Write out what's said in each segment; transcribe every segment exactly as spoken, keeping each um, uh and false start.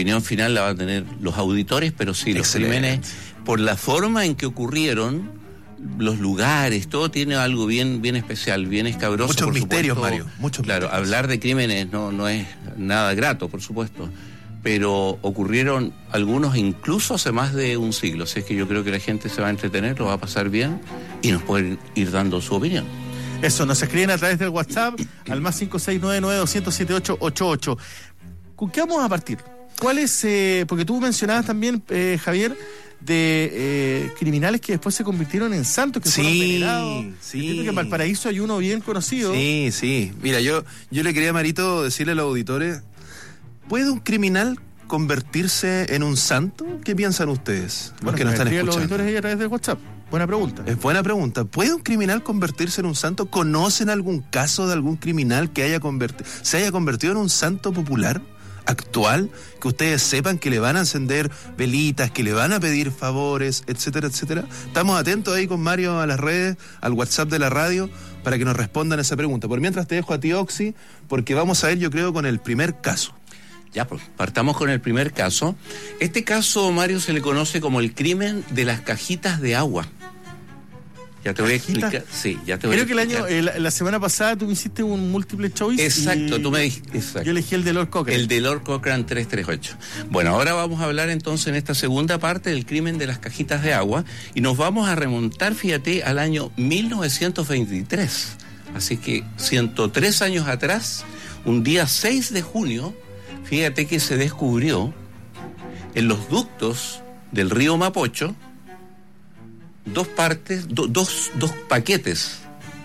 opinión final la van a tener los auditores, pero sí, los Excelente. crímenes, por la forma en que ocurrieron, los lugares, todo tiene algo bien bien especial, bien escabroso. Muchos por misterios, supuesto. Mario, muchos Claro, misterios. hablar de crímenes no, no es nada grato, por supuesto, pero ocurrieron algunos incluso hace más de un siglo, así es que yo creo que la gente se va a entretener, lo va a pasar bien y nos pueden ir dando su opinión. Eso, nos escriben a través del WhatsApp al más cinco seis nueve nueve dos cero siete ocho ocho ocho. ¿Con qué vamos a partir? ¿Cuál es, eh, porque tú mencionabas también, eh, Javier, de eh, criminales que después se convirtieron en santos, que Sí, fueron venerados? sí. Entiendo que en Valparaíso hay uno bien conocido. Sí, sí. Mira, yo, yo le quería, Marito, decirle a los auditores, ¿puede un criminal convertirse en un santo? ¿Qué piensan ustedes? Los Bueno, que nos están escriben los escuchando. auditores ahí a través del WhatsApp. Buena pregunta. Es buena pregunta. ¿Puede un criminal convertirse en un santo? ¿Conocen algún caso de algún criminal que haya convertido, se haya convertido en un santo popular, actual, que ustedes sepan que le van a encender velitas, que le van a pedir favores, etcétera, etcétera? Estamos atentos ahí con Mario a las redes, al WhatsApp de la radio, para que nos respondan esa pregunta. Por mientras te dejo a ti, Oxy, porque vamos a ir, yo creo, con el primer caso. Ya, pues, partamos con el primer caso. Este caso, Mario, se le conoce como el crimen de las cajitas de agua. Ya te voy a ¿Cajitas? explicar. Sí, ya te voy Creo a que el explicar. año, eh, la, la semana pasada tú me hiciste un múltiple choice. Exacto, y tú me dijiste. Exacto. Yo elegí el de Lord Cochrane. El de Lord Cochrane trescientos treinta y ocho. Bueno, ahora vamos a hablar entonces en esta segunda parte del crimen de las cajitas de agua y nos vamos a remontar, fíjate, al año mil novecientos veintitrés. Así que ciento tres años atrás, un día seis de junio, fíjate que se descubrió en los ductos del río Mapocho dos partes, do, dos, dos paquetes.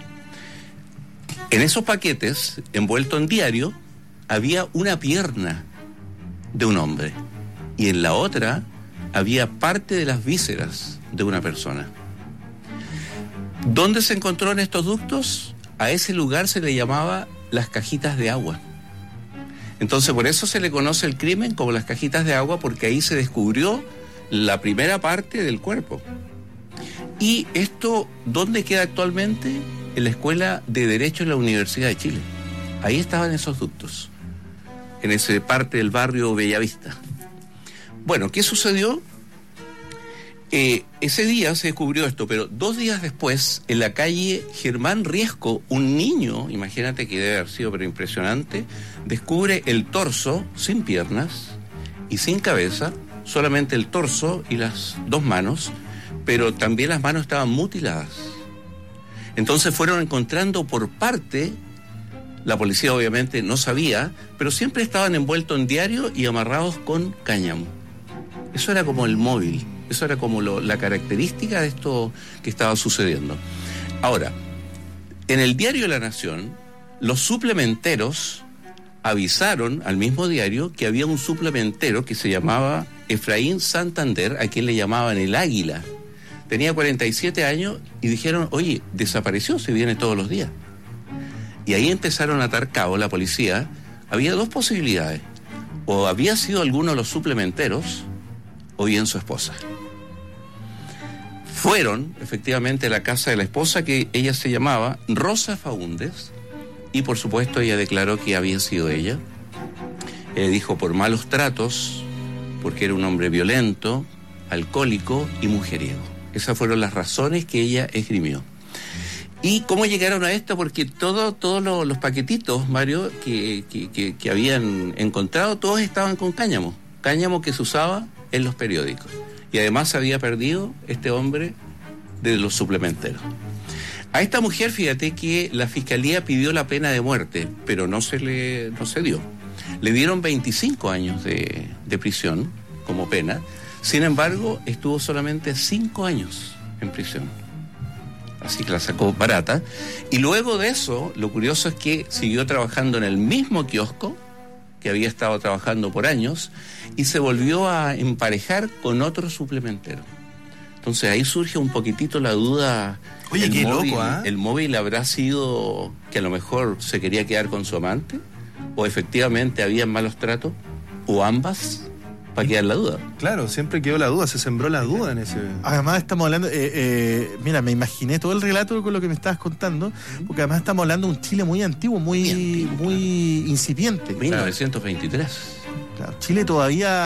En esos paquetes, envuelto en diario, había una pierna de un hombre y en la otra había parte de las vísceras de una persona. ¿Dónde se encontró en estos ductos? A ese lugar se le llamaba las cajitas de agua. Entonces, por eso se le conoce el crimen como las cajitas de agua, porque ahí se descubrió la primera parte del cuerpo. Y esto, ¿dónde queda actualmente? En la Escuela de Derecho de la Universidad de Chile. Ahí estaban esos ductos, en esa parte del barrio Bellavista. Bueno, ¿qué sucedió? Eh, ese día se descubrió esto, pero dos días después, en la calle Germán Riesco, un niño, imagínate que debe haber sido pero impresionante, descubre el torso sin piernas y sin cabeza, solamente el torso y las dos manos, pero también las manos estaban mutiladas. Entonces fueron encontrando por parte, la policía obviamente no sabía, pero siempre estaban envueltos en diario y amarrados con cáñamo. Eso era como el móvil, eso era como lo, la característica de esto que estaba sucediendo. Ahora, en el diario La Nación, los suplementeros avisaron al mismo diario que había un suplementero que se llamaba Efraín Santander, a quien le llamaban el Águila. Tenía cuarenta y siete años y dijeron, oye, desapareció, se viene todos los días. Y ahí empezaron a atar cabo la policía. Había dos posibilidades. O había sido alguno de los suplementeros, o bien su esposa. Fueron, efectivamente, a la casa de la esposa, que ella se llamaba Rosa Faúndez, y por supuesto ella declaró que había sido ella. Eh, dijo por malos tratos, porque era un hombre violento, alcohólico y mujeriego. Esas fueron las razones que ella esgrimió. ¿Y cómo llegaron a esto? Porque todo, todos lo, los paquetitos, Mario, que, que, que, que habían encontrado, todos estaban con cáñamo. Cáñamo que se usaba en los periódicos. Y además se había perdido este hombre de los suplementeros. A esta mujer, fíjate que la fiscalía pidió la pena de muerte, pero no se le no se dio. Le dieron veinticinco años de, de prisión como pena. Sin embargo, estuvo solamente cinco años en prisión. Así que la sacó barata. Y luego de eso, lo curioso es que siguió trabajando en el mismo kiosco que había estado trabajando por años y se volvió a emparejar con otro suplementero. Entonces ahí surge un poquitito la duda. Oye, el qué móvil, loco, ¿ah? ¿eh? ¿El móvil habrá sido que a lo mejor se quería quedar con su amante? ¿O efectivamente había malos tratos? ¿O ambas? Para quedar la duda. Claro, siempre quedó la duda, se sembró la duda en ese... Además estamos hablando, eh, eh, mira, me imaginé todo el relato con lo que me estabas contando, porque además estamos hablando de un Chile muy antiguo, muy, Muy antiguo, muy incipiente. mil novecientos veintitrés. Claro, Chile todavía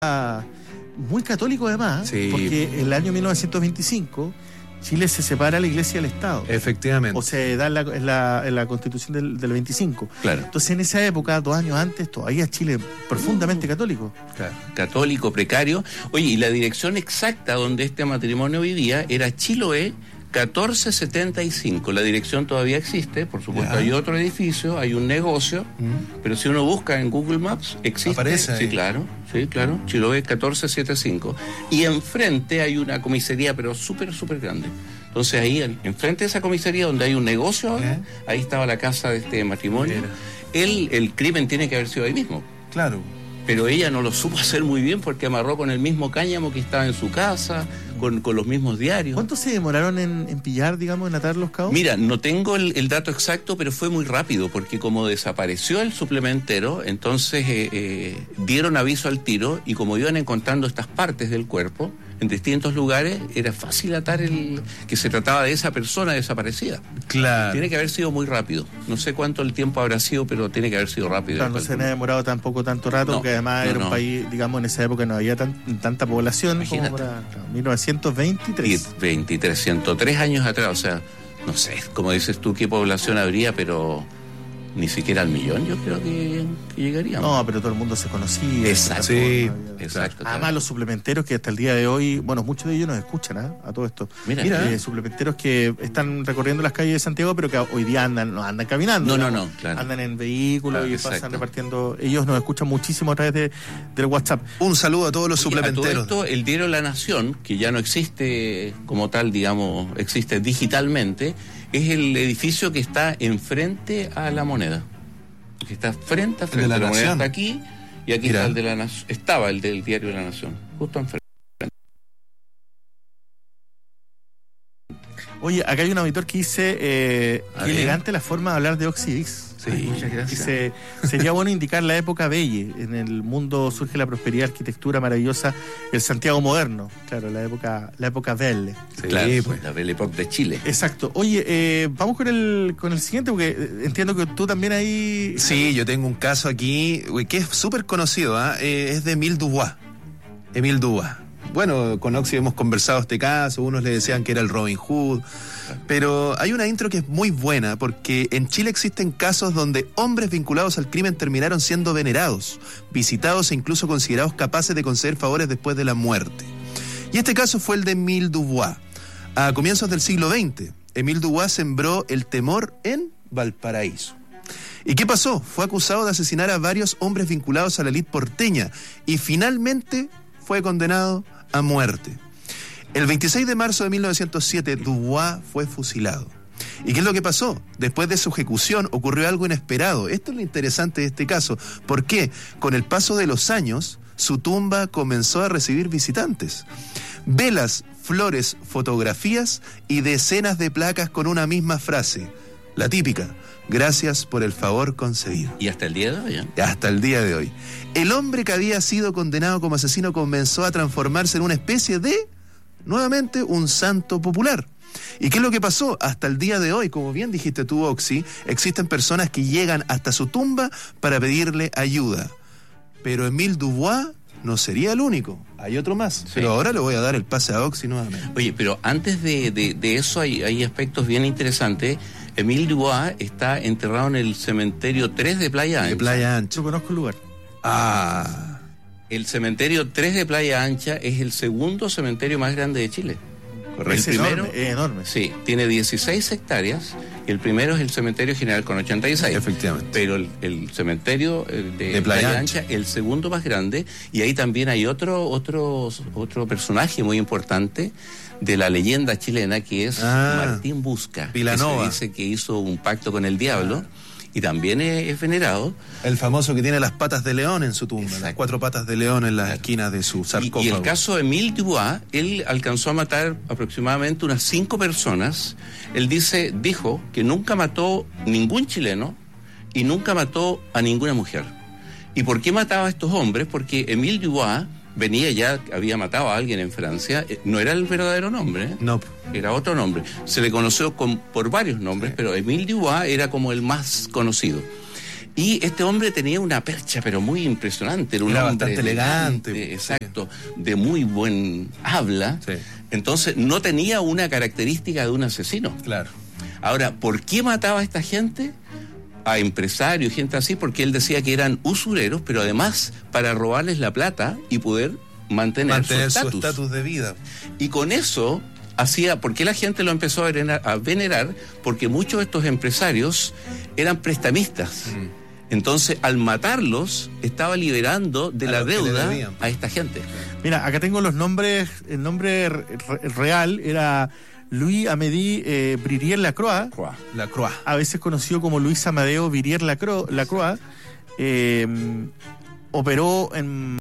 muy católico además, Sí. porque en el año mil novecientos veinticinco Chile se separa la Iglesia del Estado. Efectivamente. O se da en la, en la, en la Constitución del, del veinticinco. Claro. Entonces, en esa época, dos años antes, todavía Chile profundamente católico. Claro. Católico, precario. Oye, y la dirección exacta donde este matrimonio vivía era Chiloé catorce setenta y cinco. La dirección todavía existe, por supuesto. Ya. Hay otro edificio, hay un negocio, Mm. pero si uno busca en Google Maps, existe. Aparece Sí, ahí. claro, sí, claro. Chiloé catorce setenta y cinco. Y enfrente hay una comisaría, pero súper, súper grande. Entonces ahí, en- enfrente de esa comisaría donde hay un negocio ahora, ¿Eh? ahí estaba la casa de este matrimonio. Mira. El, el crimen tiene que haber sido ahí mismo. Claro. Pero ella no lo supo hacer muy bien porque amarró con el mismo cáñamo que estaba en su casa, con, con los mismos diarios. ¿Cuánto se demoraron en, en pillar, digamos, en atar los cabos? Mira, no tengo el, el dato exacto, pero fue muy rápido, porque como desapareció el suplementero, entonces eh, eh, dieron aviso al tiro, y como iban encontrando estas partes del cuerpo en distintos lugares, era fácil atar el que se trataba de esa persona desaparecida. Claro. Tiene que haber sido muy rápido. No sé cuánto el tiempo habrá sido, pero tiene que haber sido rápido. Claro, no se me ha demorado tampoco tanto rato, No, porque además no, era un no. país, digamos, en esa época no había tan, tanta población Imagínate. como para claro, mil novecientos veintitrés. Y veintitrés, ciento tres años atrás, o sea, no sé, como dices tú, qué población habría, pero ni siquiera al millón yo creo que, que llegaríamos. No, pero todo el mundo se conocía. Exacto. Sí, No había- exacto. Además, claro. los suplementeros que hasta el día de hoy, bueno, muchos de ellos nos escuchan ¿ah? a todo esto. Mira, Eh, suplementeros que están recorriendo las calles de Santiago, pero que hoy día andan, no andan caminando. No, no, digamos. no, claro. Andan en vehículos Claro, y exacto. pasan repartiendo. Ellos nos escuchan muchísimo a través de, del WhatsApp. Un saludo a todos los Oye, a todo suplementeros. esto, el diario La Nación, que ya no existe como tal, digamos, existe digitalmente, es el edificio que está enfrente a la Moneda. Que está frente a frente. La La, Moneda Nación. está aquí, y aquí Mira. está el de la Nación. Estaba el del diario La Nación, justo enfrente. Oye, acá hay un auditor que dice, eh, A qué ver. elegante la forma de hablar de Oxidix. Sí, muchas gracias. Dice, sería bueno indicar la época Belle. En el mundo surge la prosperidad, arquitectura maravillosa, el Santiago moderno. Claro, la época, la época Belle. Sí, Claro, pues. la Belle Époque de Chile. Exacto. Oye, eh, vamos con el con el siguiente, porque eh, entiendo que tú también ahí... Sí, yo tengo un caso aquí uy, que es súper conocido, ¿ah? Eh, es de Émile Dubois. Émile Dubois. Bueno, con Oxy hemos conversado este caso, unos le decían que era el Robin Hood, pero hay una intro que es muy buena porque en Chile existen casos donde hombres vinculados al crimen terminaron siendo venerados, visitados e incluso considerados capaces de conceder favores después de la muerte. Y este caso fue el de Émile Dubois. A comienzos del siglo veinte, Émile Dubois sembró el temor en Valparaíso. ¿Y qué pasó? Fue acusado de asesinar a varios hombres vinculados a la élite porteña y finalmente fue condenado a muerte. El veintiséis de marzo de mil novecientos siete, Dubois fue fusilado. ¿Y qué es lo que pasó? Después de su ejecución ocurrió algo inesperado. Esto es lo interesante de este caso. ¿Por qué? Con el paso de los años, su tumba comenzó a recibir visitantes. Velas, flores, fotografías y decenas de placas con una misma frase. La típica: gracias por el favor concedido. Y hasta el día de hoy, ¿eh? Hasta el día de hoy. El hombre que había sido condenado como asesino comenzó a transformarse en una especie de, nuevamente, un santo popular. ¿Y qué es lo que pasó? Hasta el día de hoy, como bien dijiste tú, Oxy, existen personas que llegan hasta su tumba para pedirle ayuda. Pero Émile Dubois no sería el único. Hay otro más. Sí. Pero ahora le voy a dar el pase a Oxy nuevamente. Oye, pero antes de, de, de eso hay, hay aspectos bien interesantes. Émile Dubois está enterrado en el cementerio tres de Playa Ancha. De Playa Ancha. Yo conozco el lugar. Ah. El cementerio tres de Playa Ancha es el segundo cementerio más grande de Chile. Es El primero, enorme, es enorme. sí, tiene dieciséis hectáreas, y el primero es el cementerio general con ochenta y seis. Efectivamente. Pero el, el cementerio eh, de, De Playa Playa Ancha. Ancha, el segundo más grande, y ahí también hay otro, otro, otro personaje muy importante de la leyenda chilena, que es Ah, Martín Busca. Vilanova. Que se dice que hizo un pacto con el diablo, y también es, es venerado. El famoso que tiene las patas de león en su tumba, Exacto. las cuatro patas de león en las Claro. esquinas de su Y, sarcófago. y el caso de Émile Dubois, él alcanzó a matar aproximadamente unas cinco personas. Él dice, dijo que nunca mató ningún chileno y nunca mató a ninguna mujer. ¿Y por qué mataba a estos hombres? Porque Émile Dubois venía ya, había matado a alguien en Francia, eh, no era el verdadero nombre, ¿eh? No. Era otro nombre. Se le conoció con, por varios nombres, pero Émile Dubois era como el más conocido. Y este hombre tenía una percha, pero muy impresionante. Era un Era hombre bastante elegante. elegante, exacto, de muy buen habla. Sí. Entonces no tenía una característica de un asesino. Claro. Ahora, ¿por qué mataba a esta gente? A empresarios, gente así, porque él decía que eran usureros, pero además para robarles la plata y poder mantener, Mantener su su estatus. estatus de vida. Y con eso hacía, ¿por qué la gente lo empezó a venerar? A venerar? Porque muchos de estos empresarios eran prestamistas. Mm. Entonces, al matarlos, estaba liberando de A la los que le deuda debían. a esta gente. Mira, acá tengo los nombres. El nombre re- re- real era Louis Amédée eh, Brière Lacroix, La Croix. a veces conocido como Luis Amadeo Brière Lacro- Lacroix. Eh, operó en